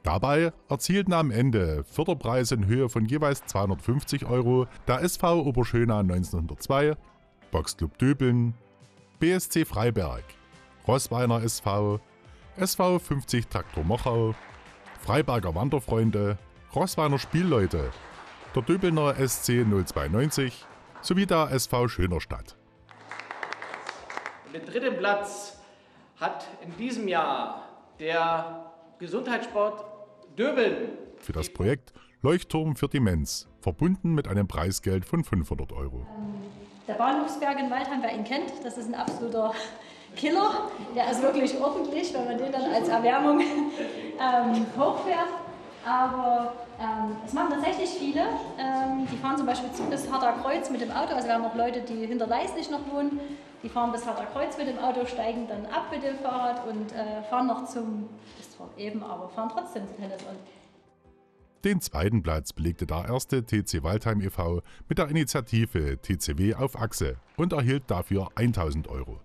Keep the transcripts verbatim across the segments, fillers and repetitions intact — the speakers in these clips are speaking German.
Dabei erzielten am Ende Förderpreise in Höhe von jeweils zweihundertfünfzig Euro der S V Oberschöna neunzehnhundertzwei, Boxclub Döbeln, B S C Freiberg, Roßweiner S V, S V fünfzig Traktor Mochau, Freiberger Wanderfreunde, Roßweiner Spielleute, der Döbelner S C null zwei neunzig sowie der S V Schönerstadt. Den dritten Platz hat in diesem Jahr der Gesundheitssport Döbeln. Für das Projekt Leuchtturm für Demenz, verbunden mit einem Preisgeld von fünfhundert Euro. Der Bahnhofsberg in Waldheim, wer ihn kennt, das ist ein absoluter Killer. Der ist wirklich ordentlich, wenn man den dann als Erwärmung ähm, hochfährt. Aber ähm, es machen tatsächlich viele. Ähm, die fahren zum Beispiel bis Harderkreuz mit dem Auto. Also wir haben auch Leute, die hinter Leisnig noch wohnen. Die fahren bis Harderkreuz mit dem Auto, steigen dann ab mit dem Fahrrad und äh, fahren noch zum, ist zwar eben, aber fahren trotzdem zum Tennis. Und den zweiten Platz belegte der erste T C Waldheim e V mit der Initiative T C W auf Achse und erhielt dafür tausend Euro.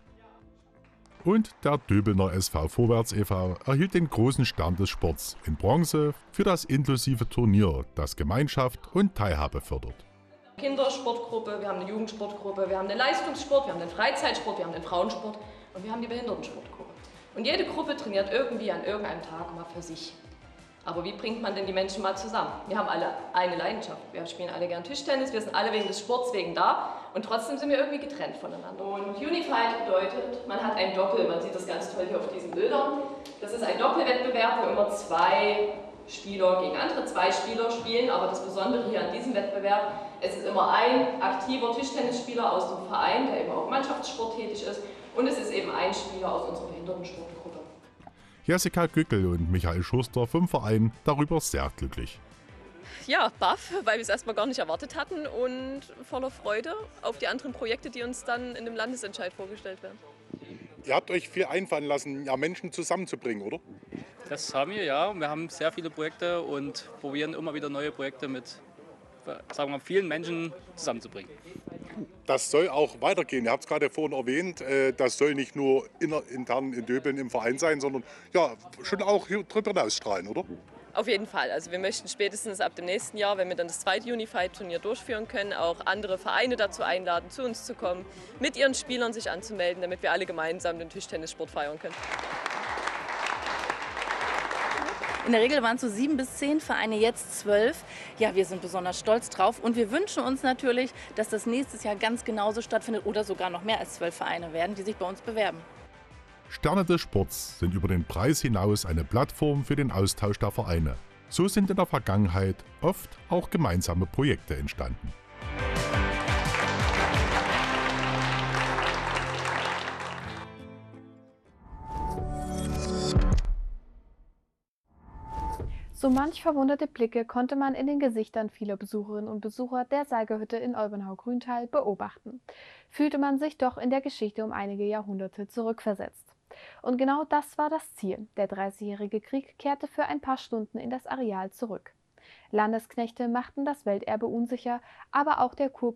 Und der Döbelner S V Vorwärts e V erhielt den großen Stern des Sports in Bronze für das inklusive Turnier, das Gemeinschaft und Teilhabe fördert. Kindersportgruppe, wir haben eine Jugendsportgruppe, wir haben den Leistungssport, wir haben den Freizeitsport, wir haben den Frauensport und wir haben die Behindertensportgruppe. Und jede Gruppe trainiert irgendwie an irgendeinem Tag mal für sich. Aber wie bringt man denn die Menschen mal zusammen? Wir haben alle eine Leidenschaft. Wir spielen alle gern Tischtennis, wir sind alle wegen des Sports wegen da und trotzdem sind wir irgendwie getrennt voneinander. Und Unified bedeutet, man hat ein Doppel, man sieht das ganz toll hier auf diesen Bildern. Das ist ein Doppelwettbewerb, wo immer zwei Spieler gegen andere zwei Spieler spielen, aber das Besondere hier an diesem Wettbewerb, es ist immer ein aktiver Tischtennisspieler aus dem Verein, der eben auch Mannschaftssport tätig ist, und es ist eben ein Spieler aus unserer Behindertensportgruppe. Jessica Gückel und Michael Schuster vom Verein darüber sehr glücklich. Ja, baff, weil wir es erstmal gar nicht erwartet hatten und voller Freude auf die anderen Projekte, die uns dann in dem Landesentscheid vorgestellt werden. Ihr habt euch viel einfallen lassen, ja, Menschen zusammenzubringen, oder? Das haben wir, ja. Wir haben sehr viele Projekte und probieren immer wieder neue Projekte mit, sagen wir mal, vielen Menschen zusammenzubringen. Das soll auch weitergehen. Ihr habt es gerade vorhin erwähnt, das soll nicht nur intern in Döbeln im Verein sein, sondern ja, schon auch hier drüber hinausstrahlen, oder? Auf jeden Fall. Also wir möchten spätestens ab dem nächsten Jahr, wenn wir dann das zweite Unified-Turnier durchführen können, auch andere Vereine dazu einladen, zu uns zu kommen, mit ihren Spielern sich anzumelden, damit wir alle gemeinsam den Tischtennissport feiern können. In der Regel waren es so sieben bis zehn Vereine, jetzt zwölf. Ja, wir sind besonders stolz drauf und wir wünschen uns natürlich, dass das nächstes Jahr ganz genauso stattfindet oder sogar noch mehr als zwölf Vereine werden, die sich bei uns bewerben. Sterne des Sports sind über den Preis hinaus eine Plattform für den Austausch der Vereine. So sind in der Vergangenheit oft auch gemeinsame Projekte entstanden. So manch verwunderte Blicke konnte man in den Gesichtern vieler Besucherinnen und Besucher der Seigerhütte in Olbenhau-Grüntal beobachten. Fühlte man sich doch in der Geschichte um einige Jahrhunderte zurückversetzt. Und genau das war das Ziel. Der Dreißigjährige Krieg kehrte für ein paar Stunden in das Areal zurück. Landesknechte machten das Welterbe unsicher, aber auch der Kur